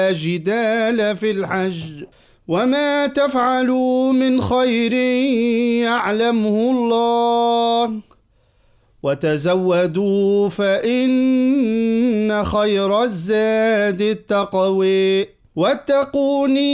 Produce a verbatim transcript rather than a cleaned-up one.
جدال في الحج وما تفعلوا من خير يعلمه الله وتزودوا فإن خير الزاد التقوى واتقوني